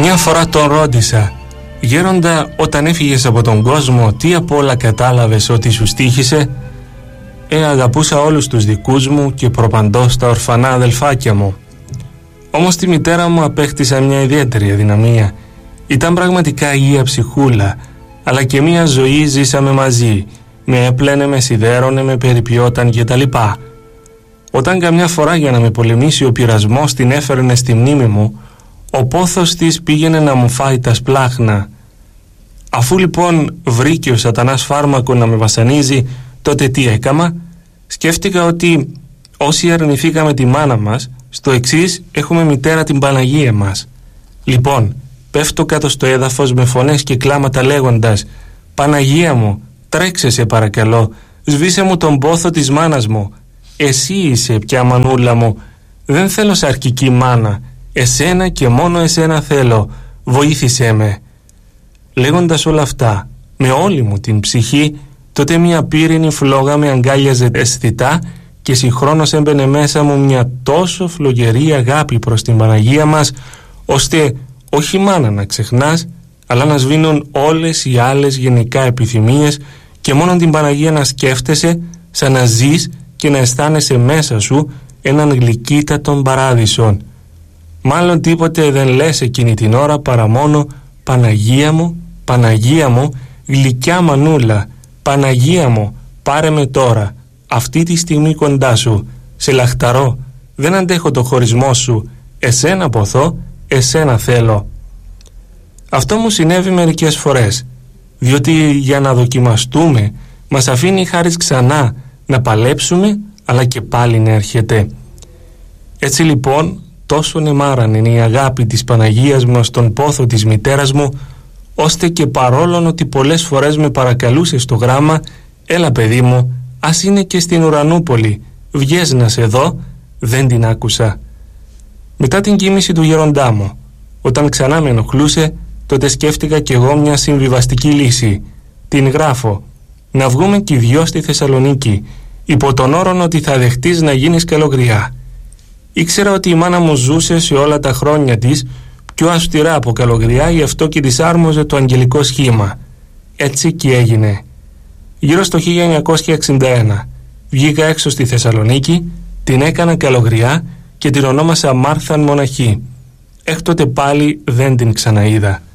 Μια φορά τον ρώτησα: «Γέροντα, όταν έφυγες από τον κόσμο, τι απ' όλα κατάλαβες ότι σου στοίχησε?» Αγαπούσα όλους τους δικούς μου και προπαντός τα ορφανά αδελφάκια μου. Όμως τη μητέρα μου απέκτησα μια ιδιαίτερη αδυναμία. Ήταν πραγματικά αγία ψυχούλα, αλλά και μια ζωή ζήσαμε μαζί. Με έπλαινε, με σιδέρωνε, με περιποιόταν κτλ. Όταν καμιά φορά για να με πολεμήσει ο πειρασμός την έφερνε στη μνήμη μου, ο πόθος της πήγαινε να μου φάει τα σπλάχνα. Αφού λοιπόν βρήκε ο σατανάς φάρμακο να με βασανίζει, τότε τι έκαμα? Σκέφτηκα ότι όσοι αρνηθήκαμε τη μάνα μας, στο εξής έχουμε μητέρα την Παναγία μας. Λοιπόν, πέφτω κάτω στο έδαφος με φωνές και κλάματα λέγοντας: «Παναγία μου, τρέξε σε παρακαλώ, σβήσε μου τον πόθο της μάνας μου. Εσύ είσαι πια μανούλα μου, δεν θέλω σαρκική μάνα, εσένα και μόνο εσένα θέλω, βοήθησέ με». Λέγοντας όλα αυτά, με όλη μου την ψυχή, τότε μια πύρινη φλόγα με αγκάλιαζε αισθητά και συγχρόνως έμπαινε μέσα μου μια τόσο φλογερή αγάπη προς την Παναγία μας, ώστε όχι μάνα να ξεχνάς, αλλά να σβήνουν όλες οι άλλες γενικά επιθυμίες και μόνο την Παναγία να σκέφτεσαι, σαν να ζεις και να αισθάνεσαι μέσα σου έναν γλυκύτατον παράδεισον. Μάλλον τίποτε δεν λες εκείνη την ώρα παρά μόνο «Παναγία μου, Παναγία μου, γλυκιά μανούλα, Παναγία μου, πάρε με τώρα, αυτή τη στιγμή κοντά σου, σε λαχταρώ, δεν αντέχω το χωρισμό σου, εσένα ποθώ, εσένα θέλω». Αυτό μου συνέβη μερικές φορές, διότι για να δοκιμαστούμε μας αφήνει χάρις ξανά να παλέψουμε, αλλά και πάλι να έρχεται. Έτσι λοιπόν τόσο νεμάραν είναι η αγάπη της Παναγίας μας στον πόθο της μητέρας μου, ώστε και παρόλο ότι πολλές φορές με παρακαλούσε στο γράμμα «Έλα παιδί μου, ας είναι και στην Ουρανούπολη, βγες να σε δω», δεν την άκουσα. Μετά την κοίμηση του γέροντά μου, όταν ξανά με ενοχλούσε, τότε σκέφτηκα κι εγώ μια συμβιβαστική λύση. Την γράφω: «Να βγούμε κι οι δυο στη Θεσσαλονίκη, υπό τον όρον ότι θα δεχτείς να γίνεις καλογριά». Ήξερα ότι η μάνα μου ζούσε σε όλα τα χρόνια της πιο αυστηρά από καλογριά, γι' αυτό και της άρμοζε το αγγελικό σχήμα. Έτσι και έγινε. Γύρω στο 1961 βγήκα έξω στη Θεσσαλονίκη, την έκανα καλογριά και την ονόμασα Μάρθαν Μοναχή. Έκτοτε πάλι δεν την ξαναείδα.